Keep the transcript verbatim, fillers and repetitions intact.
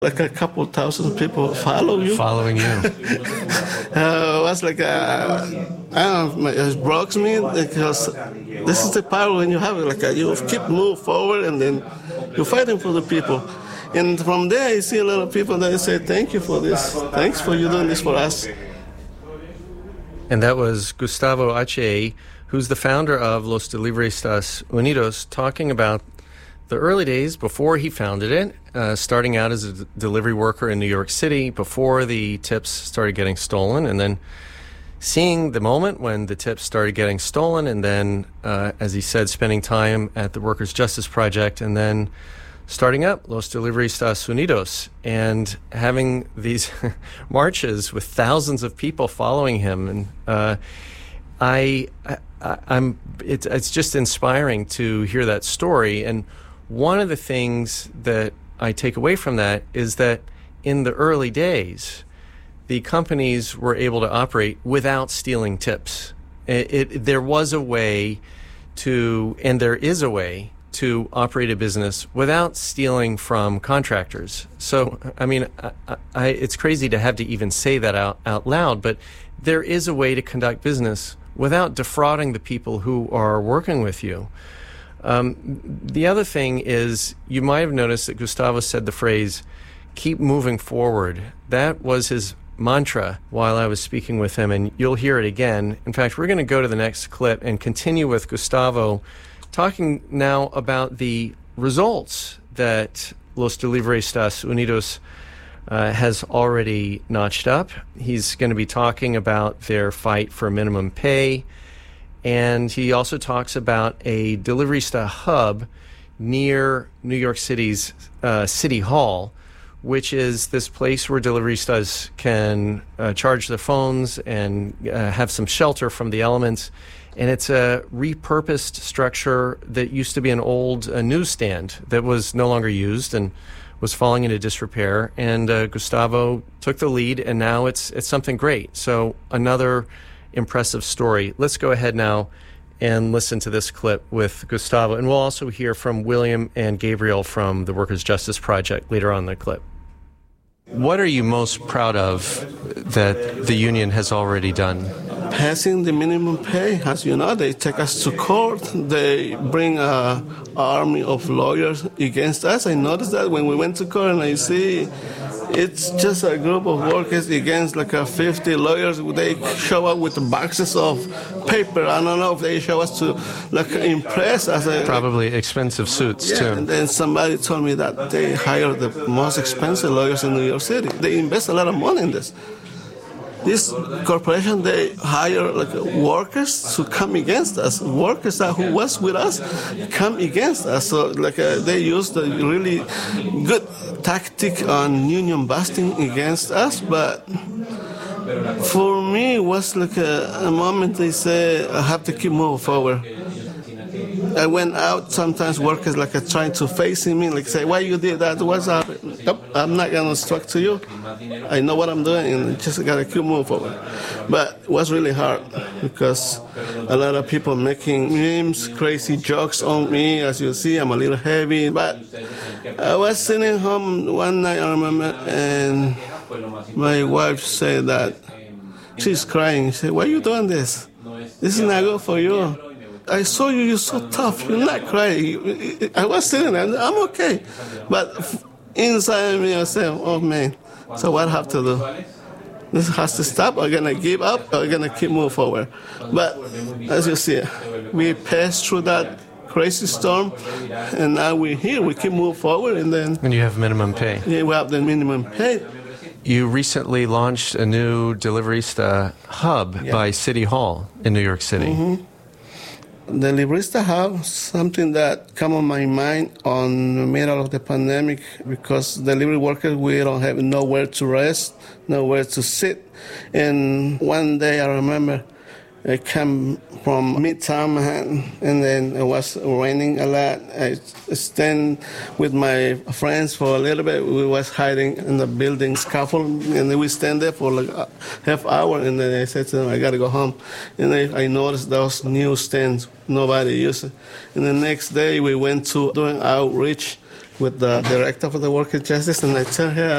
Like a couple thousand people follow you. Following you. uh, it was like, a, I don't know, it broke me because this is the power when you have it. Like a, you keep move forward and then you're fighting for the people. And from there, I see a lot of people that say, thank you for this. Thanks for you doing this for us. And that was Gustavo Ache, who's the founder of Los Deliveristas Unidos, talking about the early days before he founded it, uh, starting out as a d- delivery worker in New York City before the tips started getting stolen, and then seeing the moment when the tips started getting stolen, and then, uh, as he said, spending time at the Workers' Justice Project, and then starting up Los Deliveristas Unidos and having these marches with thousands of people following him. And uh, I, I, I'm, it's, it's just inspiring to hear that story. And one of the things that I take away from that is that in the early days, the companies were able to operate without stealing tips. It, it, there was a way to, and there is a way to operate a business without stealing from contractors. So, I mean, I, I, it's crazy to have to even say that out, out loud, but there is a way to conduct business without defrauding the people who are working with you. Um, the other thing is, you might have noticed that Gustavo said the phrase, keep moving forward. That was his mantra while I was speaking with him, and you'll hear it again. In fact, we're going to go to the next clip and continue with Gustavo talking now about the results that Los Deliveristas Unidos uh, has already notched up. He's going to be talking about their fight for minimum pay, and he also talks about a Deliverista hub near New York City's uh, City Hall, which is this place where Deliveristas can uh, charge their phones and uh, have some shelter from the elements. And it's a repurposed structure that used to be an old uh, newsstand that was no longer used and was falling into disrepair. And uh, Gustavo took the lead, and now it's it's something great. So another impressive story. Let's go ahead now and listen to this clip with Gustavo. And we'll also hear from William and Gabriel from the Workers' Justice Project later on in the clip. What are you most proud of that the union has already done? Passing the minimum pay. As you know, they take us to court. They bring an army of lawyers against us. I noticed that when we went to court, and I see it's just a group of workers against like a fifty lawyers. They show up with boxes of paper. I don't know if they show us to like impress us. Probably expensive suits, yeah, too. And then somebody told me that they hire the most expensive lawyers in New York City. They invest a lot of money in this. This corporation, they hire like workers to come against us. Workers that who was with us come against us. So like uh, they used a really good tactic on union busting against us. But for me, it was like a, a moment they say I have to keep moving forward. I went out, sometimes workers like are trying to face me, like say, why you did that, what's up? Nope, I'm not going to talk to you. I know what I'm doing and just got to keep moving forward. But it was really hard because a lot of people making memes, crazy jokes on me. As you see, I'm a little heavy. But I was sitting home one night, I remember, and my wife said that she's crying. She said, why are you doing this? This is not good for you. I saw you, you're so tough, you're not crying. I was sitting there, I'm okay. But inside me, I said, oh man, so what I have to do? This has to stop, I'm gonna give up, I'm gonna keep moving forward. But as you see, we passed through that crazy storm, and now we're here, we keep moving forward, and then... And you have minimum pay. Yeah, we have the minimum pay. You recently launched a new Deliverista hub yeah. by City Hall in New York City. Mm-hmm. The Deliverista Hub, something that came on my mind on the middle of the pandemic, because delivery workers, we don't have nowhere to rest, nowhere to sit. And one day I remember I came from Midtown Manhattan, and then it was raining a lot. I stand with my friends for a little bit. We was hiding in the building scaffold, and then we stand there for like a half hour, and then I said to them, I got to go home. And I, I noticed those newsstands, nobody used it. And the next day we went to doing outreach with the director of the Workers' Justice, and I tell her,